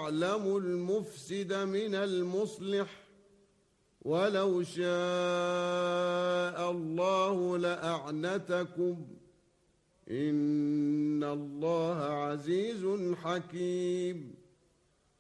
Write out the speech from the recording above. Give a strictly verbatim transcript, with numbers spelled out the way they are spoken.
يعلم المفسد من المصلح ولو شاء الله لأعنتكم إن الله عزيز حكيم